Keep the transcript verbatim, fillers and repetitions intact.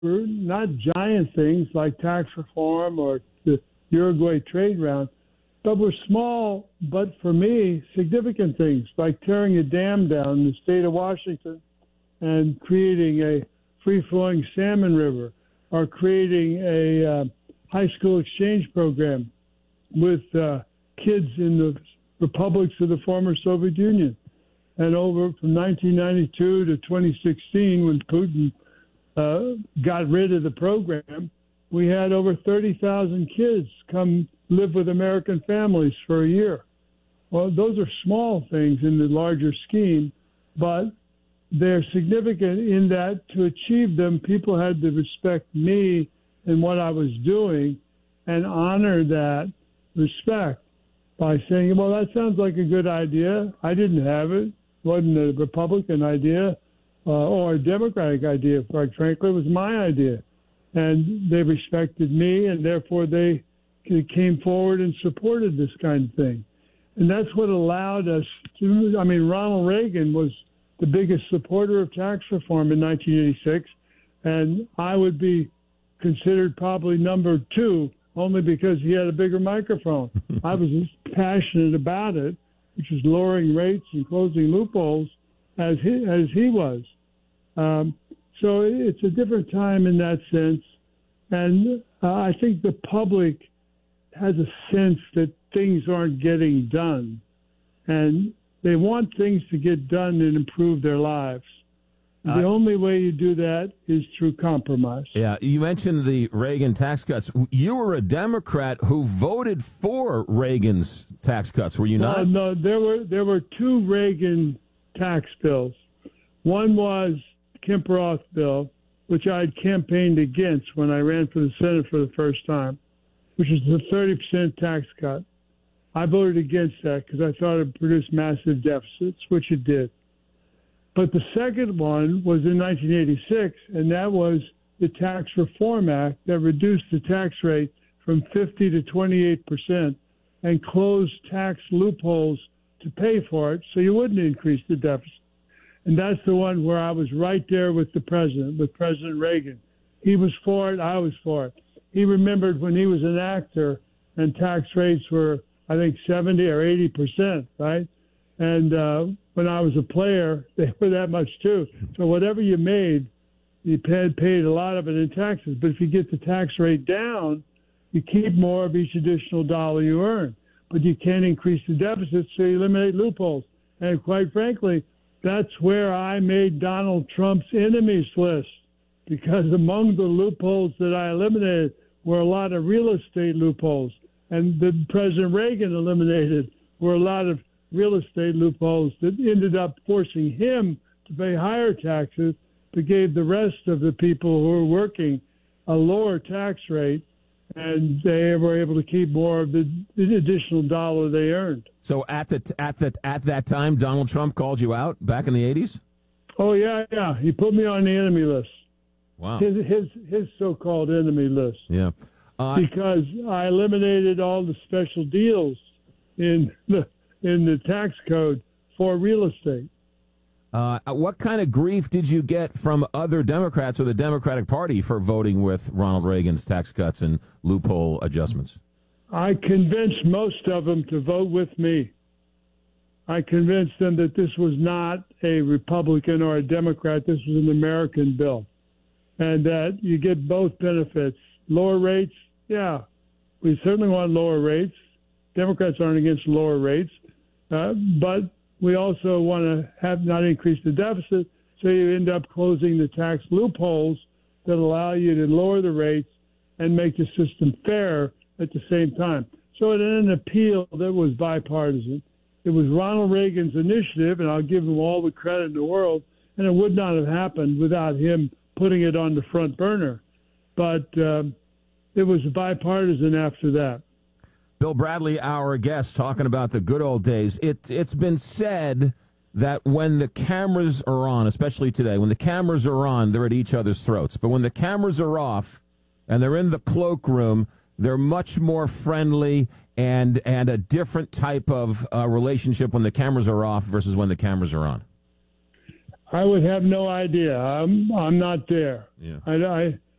were not giant things like tax reform or the Uruguay trade round, but were small, but for me, significant things like tearing a dam down in the state of Washington and creating a free-flowing salmon river, or creating a uh, high school exchange program with uh, kids in the republics of the former Soviet Union. And over from nineteen ninety-two to twenty sixteen, when Putin uh, got rid of the program, we had over thirty thousand kids come live with American families for a year. Well, those are small things in the larger scheme, but they're significant in that to achieve them, people had to respect me and what I was doing and honor that respect by saying, well, that sounds like a good idea. I didn't have it. It wasn't a Republican idea uh, or a Democratic idea. Quite frankly, it was my idea. And they respected me, and therefore they came forward and supported this kind of thing. And that's what allowed us to, I mean, Ronald Reagan was the biggest supporter of tax reform in nineteen eighty-six, and I would be considered probably number two only because he had a bigger microphone. I was as passionate about it, which was lowering rates and closing loopholes, as he, as he was. Um, so it's a different time in that sense, and uh, I think the public has a sense that things aren't getting done, and they want things to get done and improve their lives. Uh, the only way you do that is through compromise. Yeah, you mentioned the Reagan tax cuts. You were a Democrat who voted for Reagan's tax cuts, were you no, not? No, there were there were two Reagan tax bills. One was Kemp-Roth bill, which I had campaigned against when I ran for the Senate for the first time, which was the thirty percent tax cut. I voted against that because I thought it produced massive deficits, which it did. But the second one was in nineteen eighty-six, and that was the Tax Reform Act that reduced the tax rate from fifty to twenty-eight percent and closed tax loopholes to pay for it so you wouldn't increase the deficit. And that's the one where I was right there with the president, with President Reagan. He was for it, I was for it. He remembered when he was an actor and tax rates were, I think, seventy or eighty percent, right? And uh, when I was a player, they were that much too. So whatever you made, you paid, paid a lot of it in taxes. But if you get the tax rate down, you keep more of each additional dollar you earn. But you can't increase the deficit, so you eliminate loopholes. And quite frankly, that's where I made Donald Trump's enemies list, because among the loopholes that I eliminated were a lot of real estate loopholes. And that President Reagan eliminated were a lot of real estate loopholes that ended up forcing him to pay higher taxes, but gave the rest of the people who were working a lower tax rate, and they were able to keep more of the, the additional dollar they earned. So at the at the at that time, Donald Trump called you out back in the eighties? Oh yeah, yeah. He put me on the enemy list. Wow. His his his so-called enemy list. Yeah. Uh, because I eliminated all the special deals in the in the tax code for real estate. Uh, what kind of grief did you get from other Democrats or the Democratic Party for voting with Ronald Reagan's tax cuts and loophole adjustments? I convinced most of them to vote with me. I convinced them that this was not a Republican or a Democrat. This was an American bill, and that you get both benefits. Lower rates, yeah, we certainly want lower rates. Democrats aren't against lower rates, uh, but we also want to have not increase the deficit, so you end up closing the tax loopholes that allow you to lower the rates and make the system fair at the same time. So it had an appeal that was bipartisan. It was Ronald Reagan's initiative, and I'll give him all the credit in the world, and it would not have happened without him putting it on the front burner. But um, it was bipartisan after that. Bill Bradley, our guest, talking about the good old days. It, it's been said that when the cameras are on, especially today, when the cameras are on, they're at each other's throats. But when the cameras are off and they're in the cloakroom, they're much more friendly and and a different type of uh, relationship when the cameras are off versus when the cameras are on. I would have no idea. I'm I'm not there. Yeah. I, I